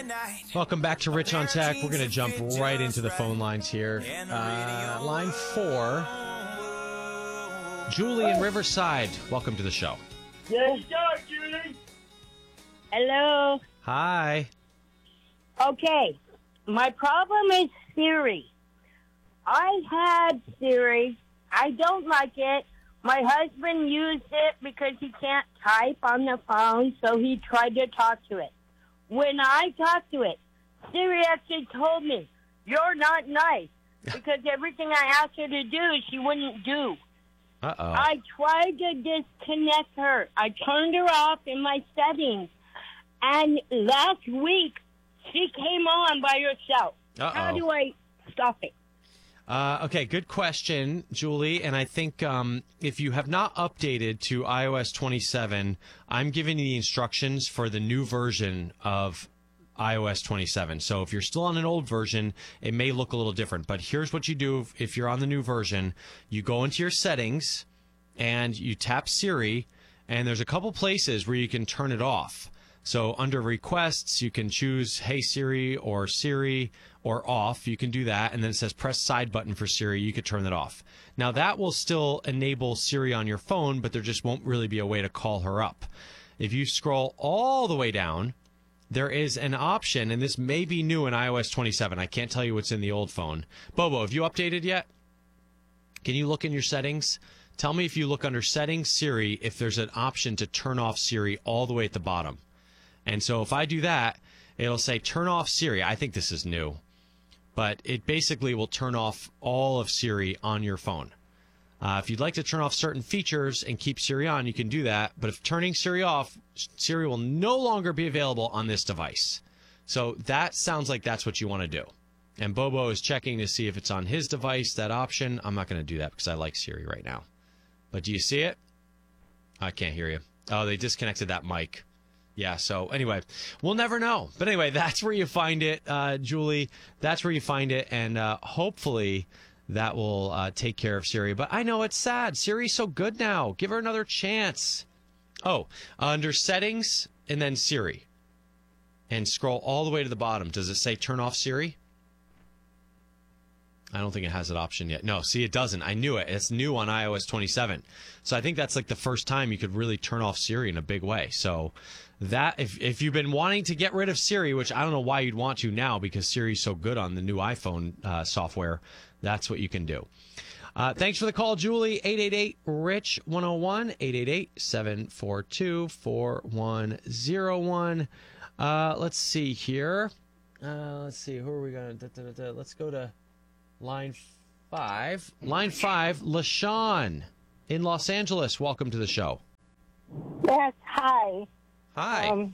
Welcome back to Rich on Tech. We're going to jump right into the phone lines here. Line 4, Julie in Riverside. Welcome to the show. Yes, sir, Julie. Hello. Hi. Okay, my problem is Siri. I had Siri. I don't like it. My husband used it because he can't type on the phone, so he tried to talk to it. When I talked to it, Siri actually told me, "You're not nice," because everything I asked her to do, she wouldn't do. Uh-oh. I tried to disconnect her. I turned her off in my settings. And last week, she came on by herself. Uh-oh. How do I stop it? Okay, good question, Julie. And I think if you have not updated to iOS 27, I'm giving you the instructions for the new version of iOS 27. So if you're still on an old version, it may look a little different. But here's what you do if you're on the new version. You go into your settings and you tap Siri, and there's a couple places where you can turn it off. So under requests, you can choose Hey Siri or off. You can do that. And then it says press side button for Siri. You could turn that off. Now that will still enable Siri on your phone, but there just won't really be a way to call her up. If you scroll all the way down, there is an option, and this may be new in iOS 27. I can't tell you what's in the old phone. Bobo, have you updated yet? Can you look in your settings? Tell me if you look under settings, Siri, if there's an option to turn off Siri all the way at the bottom. And so if I do that, it'll say turn off Siri. I think this is new. But it basically will turn off all of Siri on your phone. If you'd like to turn off certain features and keep Siri on, you can do that. But if turning Siri off, Siri will no longer be available on this device. So that sounds like that's what you want to do. And Bobo is checking to see if it's on his device, that option. I'm not going to do that because I like Siri right now. But do you see it? I can't hear you. Oh, they disconnected that mic. Yeah, so anyway, we'll never know. But anyway, that's where you find it, Julie. That's where you find it, and hopefully that will take care of Siri. But I know it's sad. Siri's so good now. Give her another chance. Oh, under settings and then Siri. And scroll all the way to the bottom. Does it say turn off Siri? I don't think it has that option yet. No, see, it doesn't. I knew it. It's new on iOS 27. So I think that's like the first time you could really turn off Siri in a big way. So that if you've been wanting to get rid of Siri, which I don't know why you'd want to now because Siri's so good on the new iPhone software, that's what you can do. Thanks for the call, Julie. 888-RICH-101, 888-742-4101. Let's see here. Let's see. Who are we going to... Let's go to line 5. Line 5, LaShawn in Los Angeles. Welcome to the show. Yes, hi. Hi.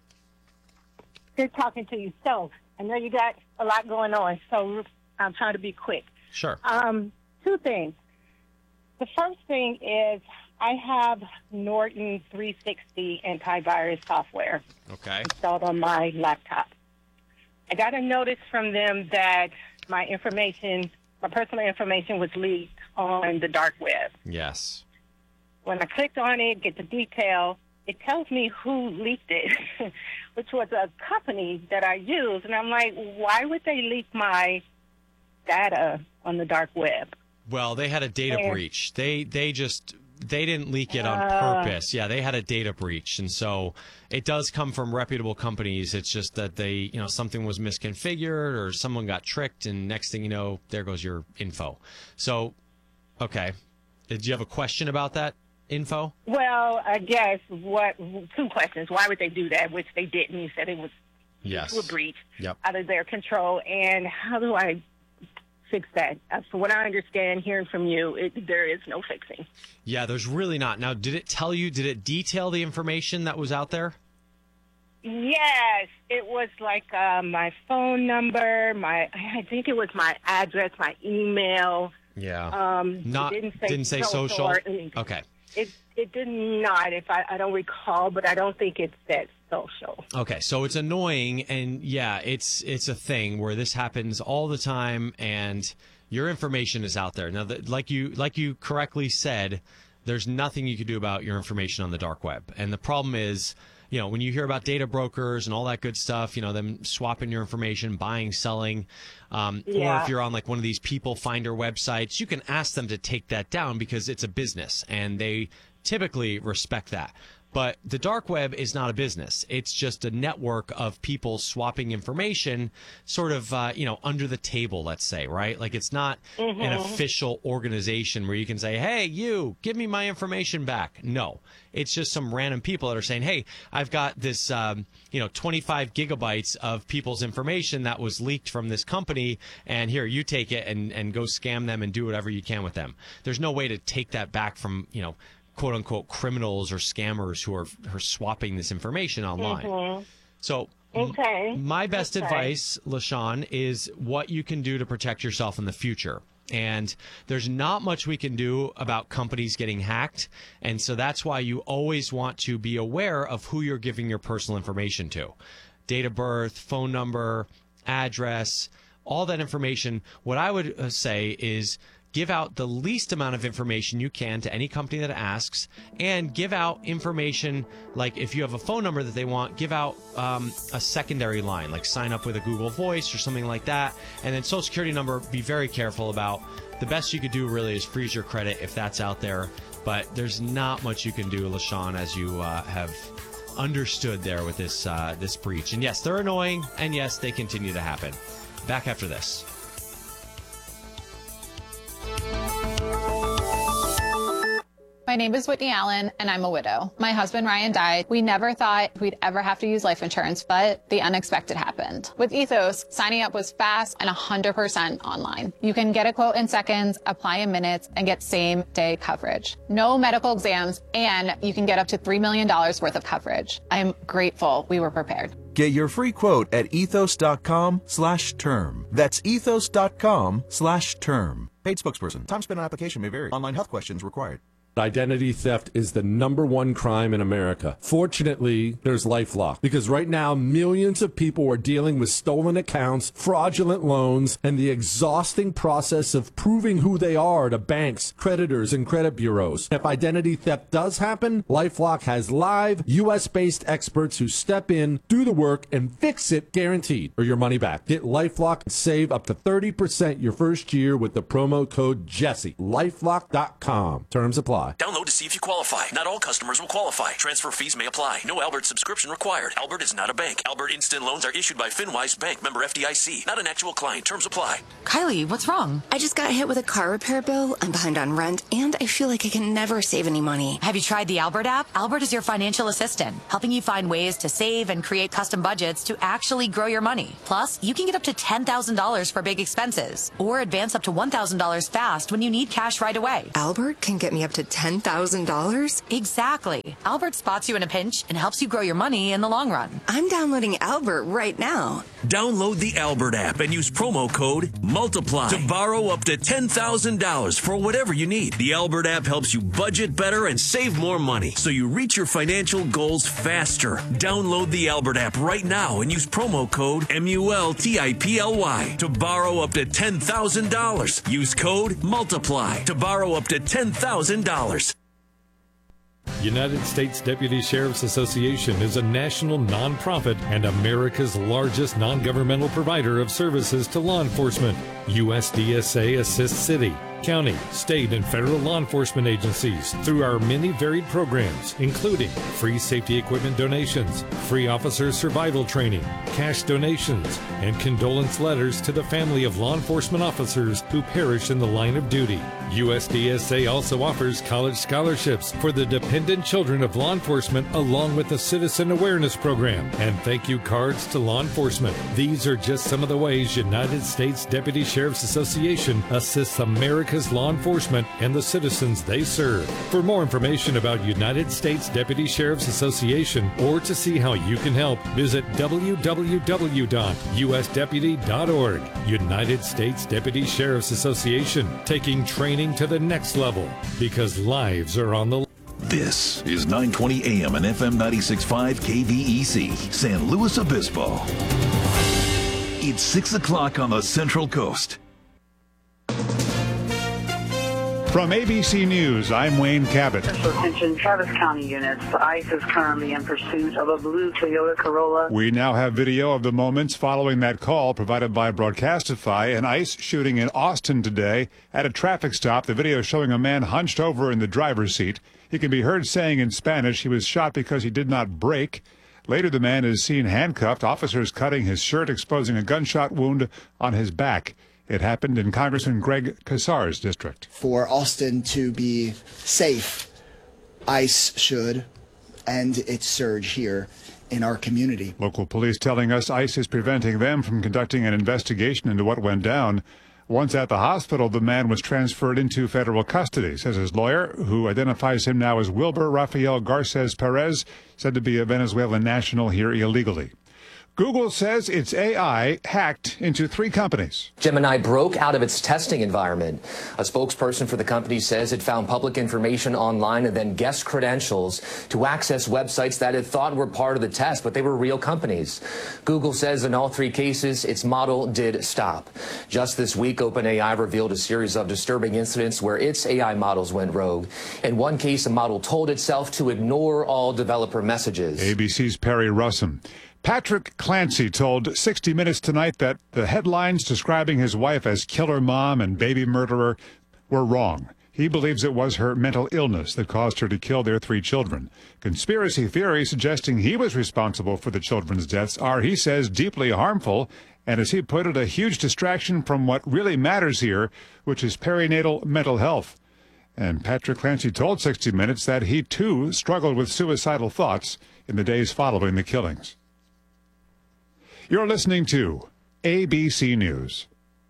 Good talking to you. So, I know you got a lot going on, so I'm trying to be quick. Sure. Two things. The first thing is I have Norton 360 antivirus software installed on my laptop. I got a notice from them that my personal information was leaked on the dark web. Yes. When I clicked on it, get the detail, it tells me who leaked it, which was a company that I use. And I'm like, why would they leak my data on the dark web? Well, they had a data breach. They didn't leak it on purpose. Yeah, they had a data breach. And so it does come from reputable companies. It's just that something was misconfigured or someone got tricked, and next thing you know, there goes your info. So, okay. Did you have a question about that info? Well, I guess two questions. Why would they do that, which they didn't? You said it was a breach out of their control. And how do I fix that? From what I understand, hearing from you, there is no fixing. Yeah, there's really not. Now, did it detail the information that was out there? Yes, it was like my phone number, I think it was my address, my email. Yeah. It didn't say social. Okay. It did not, if I don't recall, but I don't think it said social. Okay, so it's annoying, and yeah, it's a thing where this happens all the time, and your information is out there. Now, like you correctly said, there's nothing you can do about your information on the dark web, and the problem is when you hear about data brokers and all that good stuff, them swapping your information, buying, selling, or if you're on like one of these people finder websites, you can ask them to take that down because it's a business and they typically respect that. But the dark web is not a business. It's just a network of people swapping information sort of, under the table, let's say, right? Like it's not an official organization where you can say, hey, you, give me my information back. No, it's just some random people that are saying, hey, I've got this, 25 gigabytes of people's information that was leaked from this company. And here, you take it and go scam them and do whatever you can with them. There's no way to take that back from, quote unquote criminals or scammers who are swapping this information online. So my best advice, LaShawn, is what you can do to protect yourself in the future. And there's not much we can do about companies getting hacked. And so that's why you always want to be aware of who you're giving your personal information to. Date of birth, phone number, address, all that information. What I would say is give out the least amount of information you can to any company that asks, and give out information like if you have a phone number that they want, give out a secondary line, like sign up with a Google Voice or something like that. And then Social Security number, be very careful about. The best you could do really is freeze your credit if that's out there. But there's not much you can do, LaShawn, as you have understood there with this this breach. And yes, they're annoying, and yes, they continue to happen. Back after this. My name is Whitney Allen, and I'm a widow. My husband, Ryan, died. We never thought we'd ever have to use life insurance, but the unexpected happened. With Ethos, signing up was fast and 100% online. You can get a quote in seconds, apply in minutes, and get same-day coverage. No medical exams, and you can get up to $3 million worth of coverage. I'm grateful we were prepared. Get your free quote at ethos.com/term. That's ethos.com/term. Paid spokesperson. Time spent on application may vary. Online health questions required. Identity theft is the #1 crime in America. Fortunately, there's LifeLock, because right now millions of people are dealing with stolen accounts, fraudulent loans, and the exhausting process of proving who they are to banks, creditors, and credit bureaus. If identity theft does happen, LifeLock has live, U.S.-based experts who step in, do the work, and fix it guaranteed, or your money back. Get LifeLock and save up to 30% your first year with the promo code Jesse. LifeLock.com. Terms apply. Download to see if you qualify. Not all customers will qualify. Transfer fees may apply. No Albert subscription required. Albert is not a bank. Albert Instant Loans are issued by FinWise Bank, member FDIC. Not an actual client. Terms apply. Kylie, what's wrong? I just got hit with a car repair bill. I'm behind on rent, and I feel like I can never save any money. Have you tried the Albert app? Albert is your financial assistant, helping you find ways to save and create custom budgets to actually grow your money. Plus, you can get up to $10,000 for big expenses, or advance up to $1,000 fast when you need cash right away. Albert can get me up to $10,000? Exactly. Albert spots you in a pinch and helps you grow your money in the long run. I'm downloading Albert right now. Download the Albert app and use promo code MULTIPLY to borrow up to $10,000 for whatever you need. The Albert app helps you budget better and save more money, so you reach your financial goals faster. Download the Albert app right now and use promo code MULTIPLY to borrow up to $10,000. Use code MULTIPLY to borrow up to $10,000. United States Deputy Sheriff's Association is a national nonprofit and America's largest non-governmental provider of services to law enforcement. USDSA assists city, county, state, and federal law enforcement agencies through our many varied programs, including free safety equipment donations, free officer survival training, cash donations, and condolence letters to the family of law enforcement officers who perish in the line of duty. USDSA also offers college scholarships for the dependent children of law enforcement, along with a citizen awareness program and thank you cards to law enforcement. These are just some of the ways United States Deputy Sheriff's Association assists America's law enforcement and the citizens they serve. For more information about United States Deputy Sheriff's Association, or to see how you can help, visit www.usdeputy.org. United States Deputy Sheriff's Association, taking training to the next level, because lives are on the. This is 920 AM and FM 96.5 KVEC, San Luis Obispo. It's 6 o'clock on the Central Coast. From ABC News, I'm Wayne Cabot. Special attention, Travis County units. ICE is currently in pursuit of a blue Toyota Corolla. We now have video of the moments following that call provided by Broadcastify. An ICE shooting in Austin today at a traffic stop. The video showing a man hunched over in the driver's seat. He can be heard saying in Spanish he was shot because he did not brake. Later, the man is seen handcuffed, officers cutting his shirt, exposing a gunshot wound on his back. It happened in Congressman Greg Casar's district. For Austin to be safe, ICE should end its surge here in our community. Local police telling us ICE is preventing them from conducting an investigation into what went down. Once at the hospital, the man was transferred into federal custody, says his lawyer, who identifies him now as Wilber Rafael Garces Perez, said to be a Venezuelan national here illegally. Google says its AI hacked into 3 companies. Gemini broke out of its testing environment. A spokesperson for the company says it found public information online and then guessed credentials to access websites that it thought were part of the test, but they were real companies. Google says in all 3 cases, its model did stop. Just this week, OpenAI revealed a series of disturbing incidents where its AI models went rogue. In one case, a model told itself to ignore all developer messages. ABC's Perry Russum. Patrick Clancy told 60 Minutes tonight that the headlines describing his wife as killer mom and baby murderer were wrong. He believes it was her mental illness that caused her to kill their 3 children. Conspiracy theories suggesting he was responsible for the children's deaths are, he says, deeply harmful, and as he put it, a huge distraction from what really matters here, which is perinatal mental health. And Patrick Clancy told 60 Minutes that he, too, struggled with suicidal thoughts in the days following the killings. You're listening to ABC News.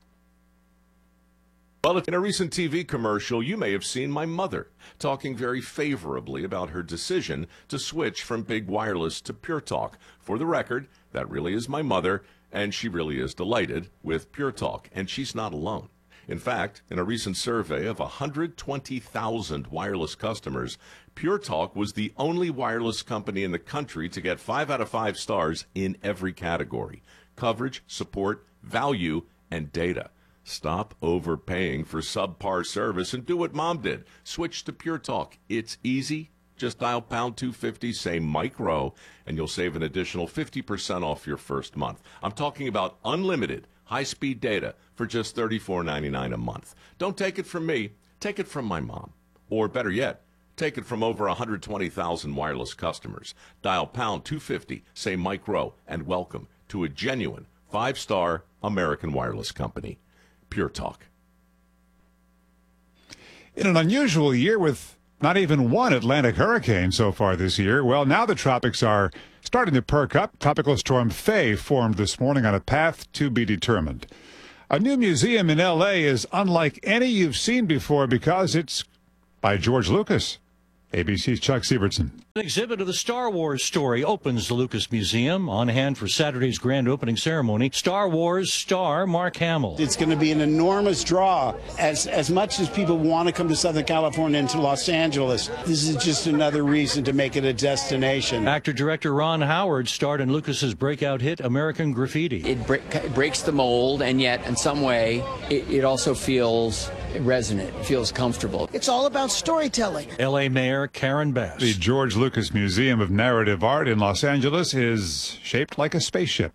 Well, in a recent TV commercial, you may have seen my mother talking very favorably about her decision to switch from Big Wireless to Pure Talk. For the record, that really is my mother, and she really is delighted with Pure Talk, and she's not alone. In fact, in a recent survey of 120,000 wireless customers, Pure Talk was the only wireless company in the country to get 5 out of 5 stars in every category: coverage, support, value, and data. Stop overpaying for subpar service and do what Mom did. Switch to Pure Talk. It's easy. Just dial pound 250, say Mike Rowe, and you'll save an additional 50% off your first month. I'm talking about unlimited high-speed data for just $34.99 a month. Don't take it from me. Take it from my mom. Or better yet, take it from over 120,000 wireless customers. Dial pound 250, say Mike Rowe, and welcome to a genuine 5-star American wireless company. Pure Talk. In an unusual year with not even one Atlantic hurricane so far this year, well, now the tropics are starting to perk up. Tropical storm Faye formed this morning on a path to be determined. A new museum in L.A. is unlike any you've seen before because it's by George Lucas. ABC's Chuck Sievertson. An exhibit of the Star Wars story opens the Lucas Museum. On hand for Saturday's grand opening ceremony, Star Wars star Mark Hamill. It's going to be an enormous draw. As much as people want to come to Southern California and to Los Angeles, this is just another reason to make it a destination. Actor-director Ron Howard starred in Lucas's breakout hit American Graffiti. It breaks the mold, and yet in some way it also feels resonant. It feels comfortable. It's all about storytelling. L.A. Mayor Karen Bass. The George Lucas Museum of Narrative Art in Los Angeles is shaped like a spaceship.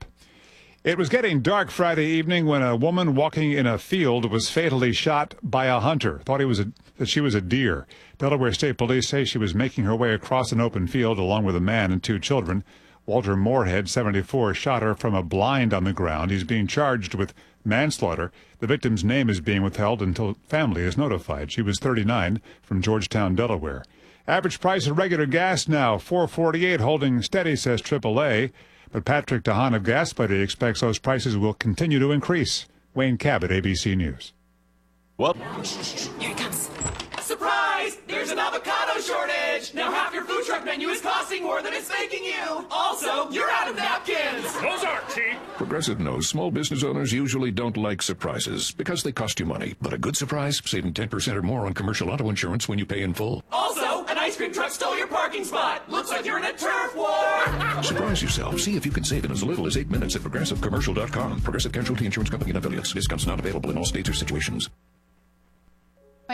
It was getting dark Friday evening when a woman walking in a field was fatally shot by a hunter. Thought that she was a deer. Delaware State Police say she was making her way across an open field along with a man and 2 children. Walter Moorhead, 74, shot her from a blind on the ground. He's being charged with manslaughter. The victim's name is being withheld until family is notified. She was 39, from Georgetown, Delaware. Average price of regular gas now, $4.48, holding steady, says AAA. But Patrick DeHaan of Gas Buddy expects those prices will continue to increase. Wayne Cabot, ABC News. Well, here it comes. Surprise! There's an avocado shortage! Now half your food truck menu is costing more than it's making you! Also, you're out of napkins! Those aren't cheap! Progressive knows small business owners usually don't like surprises because they cost you money. But a good surprise, saving 10% or more on commercial auto insurance when you pay in full. Also, an ice cream truck stole your parking spot! Looks like you're in a turf war! Surprise yourself. See if you can save in as little as 8 minutes at ProgressiveCommercial.com. Progressive Casualty Insurance Company and Affiliates. Discounts not available in all states or situations. My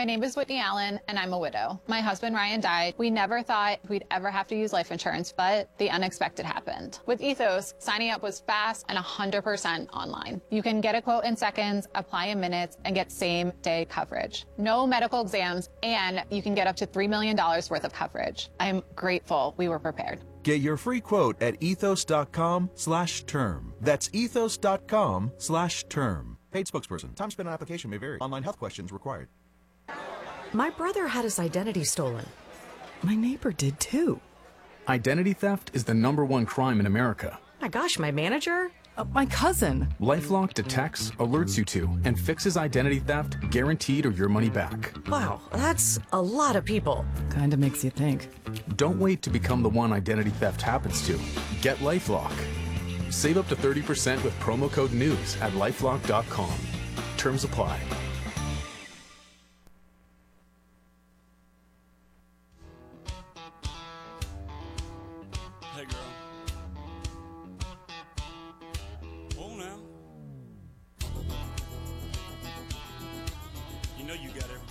My name is Whitney Allen, and I'm a widow. My husband, Ryan, died. We never thought we'd ever have to use life insurance, but the unexpected happened. With Ethos, signing up was fast and 100% online. You can get a quote in seconds, apply in minutes, and get same-day coverage. No medical exams, and you can get up to $3 million worth of coverage. I'm grateful we were prepared. Get your free quote at ethos.com/term. That's ethos.com/term. Paid spokesperson. Time spent on application may vary. Online health questions required. My brother had his identity stolen. My neighbor did too. Identity theft is the #1 crime in America. My gosh, my manager? My cousin. LifeLock detects, alerts you to, and fixes identity theft, guaranteed or your money back. Wow, that's a lot of people. Kinda makes you think. Don't wait to become the one identity theft happens to. Get LifeLock. Save up to 30% with promo code NEWS at lifelock.com. Terms apply. Hey, girl. Oh, now. You know you got everything.